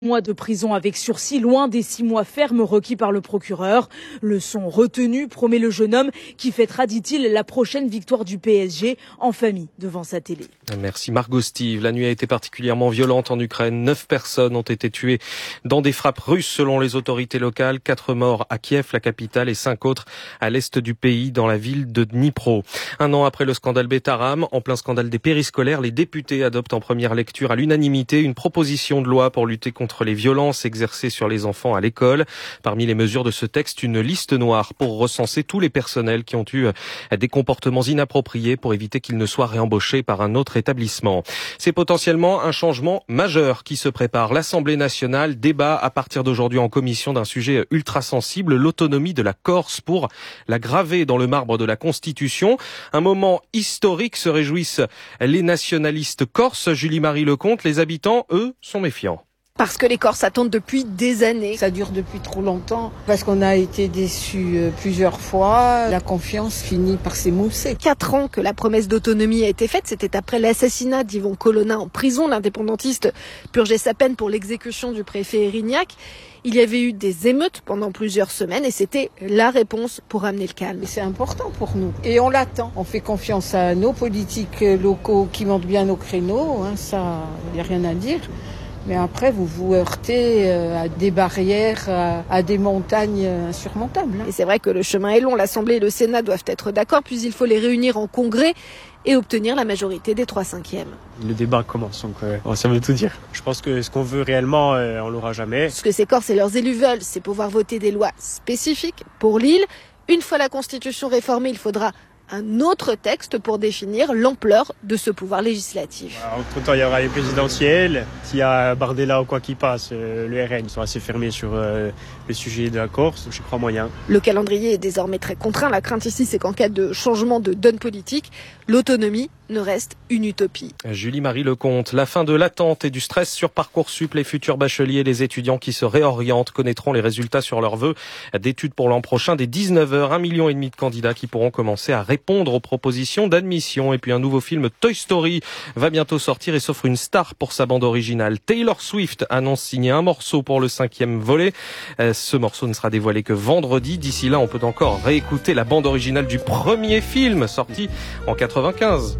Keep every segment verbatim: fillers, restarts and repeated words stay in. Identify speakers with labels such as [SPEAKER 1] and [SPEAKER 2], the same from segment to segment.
[SPEAKER 1] Mois de prison avec sursis, loin des six mois fermes requis par le procureur. Leçon retenue, promet le jeune homme qui fêtera, dit-il, la prochaine victoire du P S G en famille devant sa télé.
[SPEAKER 2] Merci Margot Steve. La nuit a été particulièrement violente en Ukraine. Neuf personnes ont été tuées dans des frappes russes selon les autorités locales. Quatre morts à Kiev, la capitale, et cinq autres à l'est du pays, dans la ville de Dnipro. Un an après le scandale Betaram, en plein scandale des périscolaires, les députés adoptent en première lecture à l'unanimité une proposition de loi pour lutter contre contre les violences exercées sur les enfants à l'école. Parmi les mesures de ce texte, une liste noire pour recenser tous les personnels qui ont eu des comportements inappropriés pour éviter qu'ils ne soient réembauchés par un autre établissement. C'est potentiellement un changement majeur qui se prépare. L'Assemblée nationale débat à partir d'aujourd'hui en commission d'un sujet ultra sensible, l'autonomie de la Corse, pour la graver dans le marbre de la Constitution. Un moment historique, se réjouissent les nationalistes corses. Julie-Marie Lecomte, les habitants, eux, sont méfiants.
[SPEAKER 3] Parce que les Corses attendent depuis des années.
[SPEAKER 4] Ça dure depuis trop longtemps, parce qu'on a été déçus plusieurs fois. La confiance finit par s'émousser.
[SPEAKER 3] Quatre ans que la promesse d'autonomie a été faite, c'était après l'assassinat d'Yvon Colonna en prison. L'indépendantiste purgeait sa peine pour l'exécution du préfet Erignac. Il y avait eu des émeutes pendant plusieurs semaines et c'était la réponse pour ramener le calme.
[SPEAKER 4] C'est important pour nous et on l'attend. On fait confiance à nos politiques locaux qui montent bien nos créneaux, hein, ça, il n'y a rien à dire. Mais après, vous vous heurtez à des barrières, à des montagnes insurmontables.
[SPEAKER 3] Et c'est vrai que le chemin est long. L'Assemblée et le Sénat doivent être d'accord, puis il faut les réunir en congrès et obtenir la majorité des trois cinquièmes.
[SPEAKER 5] Le débat commence, donc euh, ça veut tout dire. Je pense que ce qu'on veut réellement, euh, on l'aura jamais.
[SPEAKER 3] Ce que ces Corses et leurs élus veulent, c'est pouvoir voter des lois spécifiques pour l'île. Une fois la Constitution réformée, il faudra un autre texte pour définir l'ampleur de ce pouvoir législatif.
[SPEAKER 5] Entre-temps, il y aura les présidentielles. S'il y a Bardella ou quoi qui passe, euh, le R N sont assez fermés sur euh, le sujet de la Corse, je crois moyen.
[SPEAKER 3] Le calendrier est désormais très contraint. La crainte ici, c'est qu'en cas de changement de donne politique, l'autonomie ne reste une utopie.
[SPEAKER 2] Julie-Marie Lecomte, la fin de l'attente et du stress sur Parcoursup. Les futurs bacheliers et les étudiants qui se réorientent connaîtront les résultats sur leurs vœux d'études pour l'an prochain dès dix-neuf heures. Un million et demi de candidats qui pourront commencer à répondre aux propositions d'admission. Et puis un nouveau film Toy Story va bientôt sortir et s'offre une star pour sa bande originale. Taylor Swift annonce signer un morceau pour le cinquième volet. Ce morceau ne sera dévoilé que vendredi. D'ici là, on peut encore réécouter la bande originale du premier film sorti en quatre-vingt-quinze.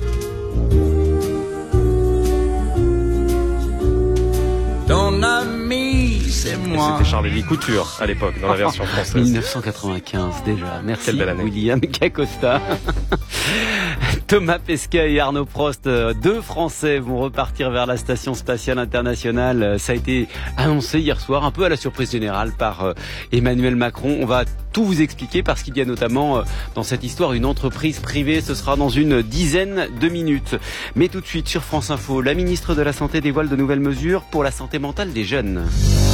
[SPEAKER 6] Ton ami, c'est moi.
[SPEAKER 2] C'était Charlie Couture à l'époque, dans la version française.
[SPEAKER 7] dix-neuf cent quatre-vingt-quinze déjà. Merci.
[SPEAKER 2] Quelle belle année.
[SPEAKER 7] William Cacosta. Thomas Pesquet et Arnaud Prost, deux Français, vont repartir vers la Station Spatiale Internationale. Ça a été annoncé hier soir, un peu à la surprise générale, par Emmanuel Macron. On va tout vous expliquer parce qu'il y a notamment dans cette histoire une entreprise privée. Ce sera dans une dizaine de minutes. Mais tout de suite sur France Info, la ministre de la Santé dévoile de nouvelles mesures pour la santé mentale des jeunes.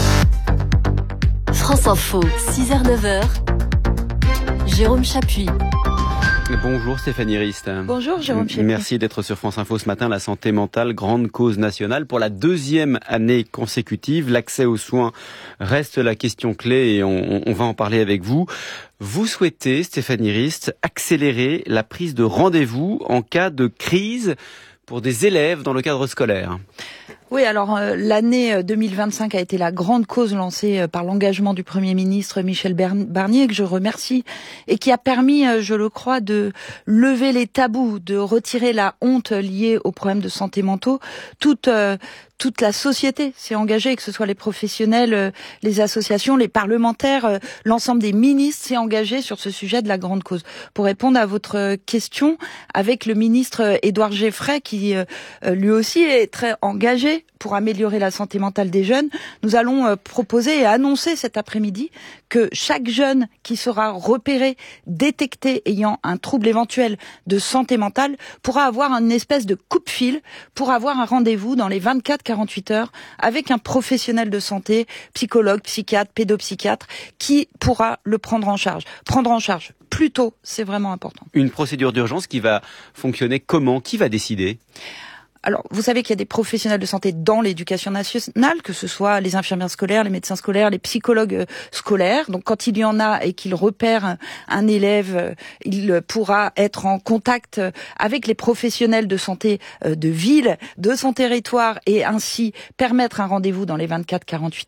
[SPEAKER 8] France Info, six heures neuf heures. Jérôme Chapuis.
[SPEAKER 7] Bonjour Stéphanie Rist.
[SPEAKER 3] Bonjour Jérôme Chapuis.
[SPEAKER 7] Merci d'être sur France Info ce matin. La santé mentale, grande cause nationale. Pour la deuxième année consécutive, l'accès aux soins reste la question clé et on, on va en parler avec vous. Vous souhaitez, Stéphanie Rist, accélérer la prise de rendez-vous en cas de crise pour des élèves dans le cadre scolaire.
[SPEAKER 9] Oui, alors euh, l'année deux mille vingt-cinq a été la grande cause lancée euh, par l'engagement du Premier ministre Michel Barnier, que je remercie, et qui a permis, euh, je le crois, de lever les tabous, de retirer la honte liée aux problèmes de santé mentaux. Toute euh, toute la société s'est engagée, que ce soit les professionnels, euh, les associations, les parlementaires, euh, l'ensemble des ministres s'est engagé sur ce sujet de la grande cause. Pour répondre à votre question, avec le ministre Édouard Geffray, qui euh, lui aussi est très engagé pour améliorer la santé mentale des jeunes, nous allons proposer et annoncer cet après-midi que chaque jeune qui sera repéré, détecté ayant un trouble éventuel de santé mentale pourra avoir une espèce de coupe-fil pour avoir un rendez-vous dans les vingt-quatre à quarante-huit heures avec un professionnel de santé, psychologue, psychiatre, pédopsychiatre, qui pourra le prendre en charge. Prendre en charge plus tôt, c'est vraiment important.
[SPEAKER 7] Une procédure d'urgence qui va fonctionner comment ? Qui va décider ?
[SPEAKER 9] alors, vous savez qu'il y a des professionnels de santé dans l'éducation nationale, que ce soit les infirmières scolaires, les médecins scolaires, les psychologues scolaires. Donc, quand il y en a et qu'il repère un élève, il pourra être en contact avec les professionnels de santé de ville, de son territoire, et ainsi permettre un rendez-vous dans les vingt-quatre à quarante-huit